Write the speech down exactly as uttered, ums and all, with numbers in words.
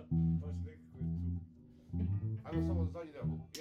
baš nekako je tu. Ajmo samo zadnji deo.